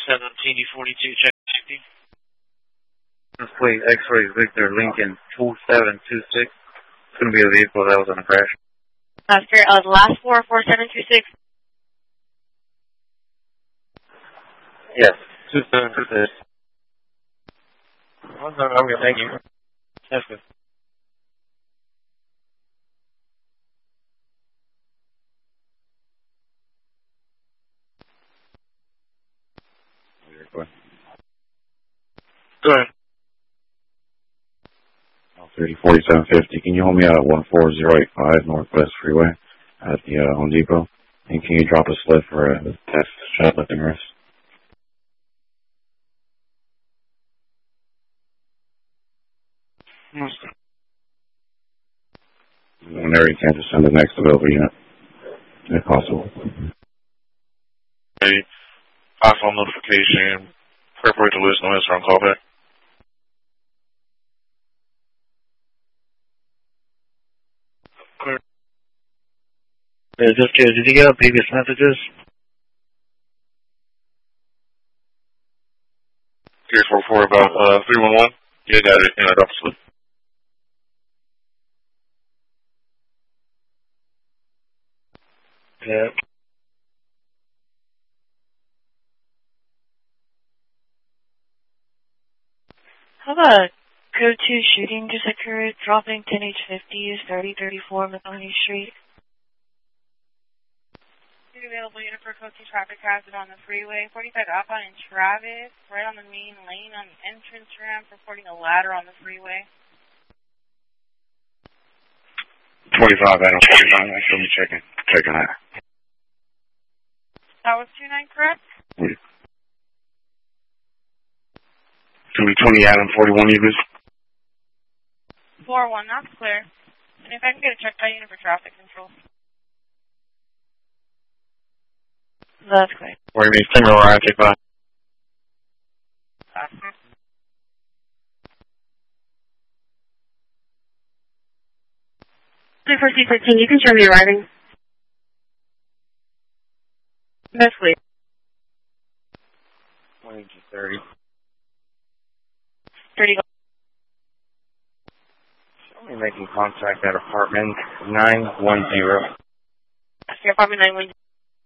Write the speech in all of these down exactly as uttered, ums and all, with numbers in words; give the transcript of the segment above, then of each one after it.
seventeen forty-two, check sixty. Fleet X-ray Victor Lincoln two seven two six. It's going to be a vehicle that was on a crash. After uh, the last four, four seven two six. Yes, two seven two six. Okay, thank you. That's good. Go ahead. thirty forty-seven fifty. Can you hold me out at one four zero eight five Northwest Freeway at the uh, Home Depot? And can you drop a slip for a test shoplifting risk? Whenever you can, just send the next available unit, if possible. A iPhone notification. Prepare to list no answer on callback. Is this kid, did you get up previous messages? three four four about uh, three one one. Yeah, got it. And I dropped a slip. Yeah. How about go to shooting just occurred, dropping ten H fifty is thirty thirty-four McConaughey Street. Available unit for code two traffic hazard on the freeway. forty-five outbound in Travis, right on the main lane on the entrance ramp, reporting a ladder on the freeway. twenty-five, Adam, forty-nine. I should be checking, checking that. That was two nine, correct? Wait. two twenty, Adam, forty-one, Eagles. four one, that's clear. And if I can get a check that unit for traffic control. That's great. Where you mean, similar where I take by. three four two fifteen, you can show me arriving. That's clear. twenty to thirty. thirty. Show me making contact at apartment nine one zero. After apartment nine one zero.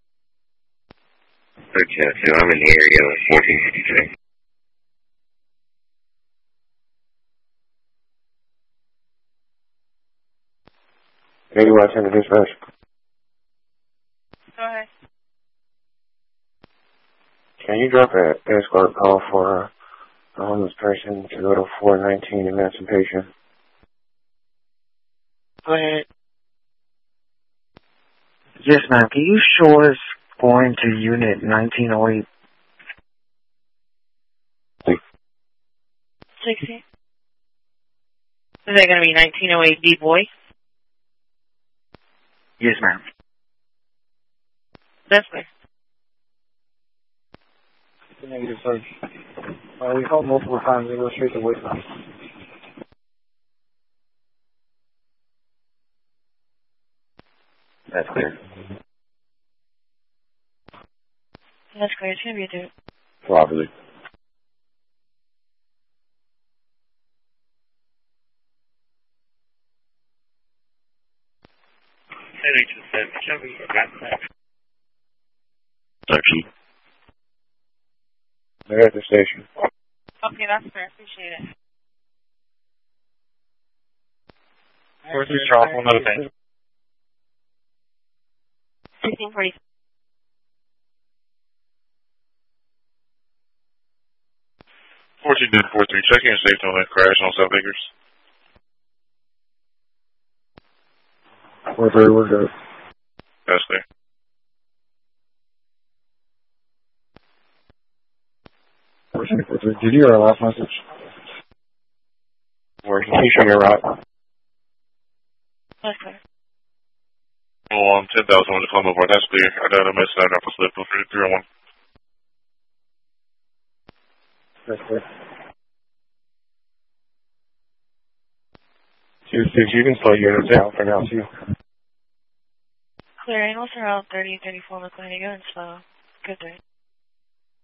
thirteen oh two, I'm in the area of fourteen fifty-three. Hey, you want to send a dispatch? Go ahead. Can you drop an escort call for a homeless person to go to four nineteen Emancipation? Go ahead. Yes, ma'am. Can you show us going to unit nineteen oh eight? sixty. Is that going to be nineteen oh eight D-Boy? Yes, ma'am. That's clear. It's a negative search. Uh, we called multiple times. They go straight to voicemail. That's clear. That's clear. It's going to be a dude. Probably. Thirteen. They're at the station. Okay, that's fair. Appreciate it. Where's this Charles? One other thing. sixteen forty. fourteen four three, checking and safety on that crash on South Acres. Four three, we're good. That's there. fourteen four three, did you hear our last message? Where can you show me a route? That's clear. Oh, um, ten thousand on the Columbia Board. That's clear. I got a message. I got a slip. Go for three oh one. That's clear. Two six, you can slow units down for now, too. Clear. Analysts around thirty thirty-four McLean. Go and slow. Good day.